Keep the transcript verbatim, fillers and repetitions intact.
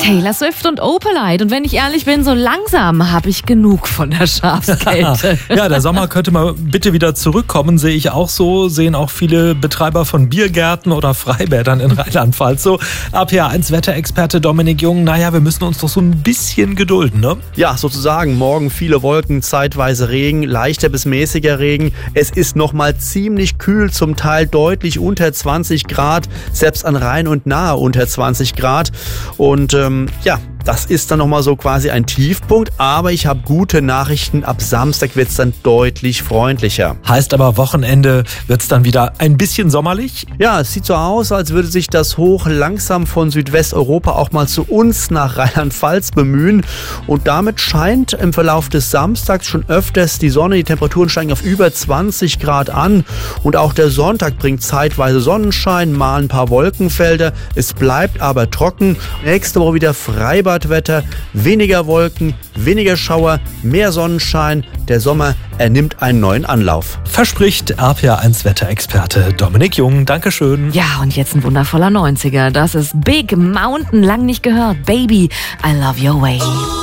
Taylor Swift und Opalite. Und wenn ich ehrlich bin, so langsam habe ich genug von der Schafskälte. Ja, der Sommer könnte mal bitte wieder zurückkommen, sehe ich auch so. Sehen auch viele Betreiber von Biergärten oder Freibädern in Rheinland-Pfalz so. R P R eins Wetterexperte Dominik Jung, naja, wir müssen uns doch so ein bisschen gedulden, ne? Ja, sozusagen. Morgen viele Wolken, zeitweise Regen, leichter bis mäßiger Regen. Es ist nochmal ziemlich kühl, zum Teil deutlich unter zwanzig Grad, selbst an Rhein und Nahe unter zwanzig Grad. Und ähm, ja, das ist dann nochmal so quasi ein Tiefpunkt, aber ich habe gute Nachrichten. Ab Samstag wird es dann deutlich freundlicher. Heißt aber, Wochenende wird es dann wieder ein bisschen sommerlich? Ja, es sieht so aus, als würde sich das Hoch langsam von Südwesteuropa auch mal zu uns nach Rheinland-Pfalz bemühen. Und damit scheint im Verlauf des Samstags schon öfters die Sonne. Die Temperaturen steigen auf über zwanzig Grad an. Und auch der Sonntag bringt zeitweise Sonnenschein, mal ein paar Wolkenfelder. Es bleibt aber trocken. Nächste Woche wieder Freibad. Wetter, weniger Wolken, weniger Schauer, mehr Sonnenschein. Der Sommer, er nimmt einen neuen Anlauf. Verspricht R P R eins Wetterexperte Dominik Jung. Dankeschön. Ja, und jetzt ein wundervoller neunziger. Das ist Big Mountain, lang nicht gehört. Baby, I love your way.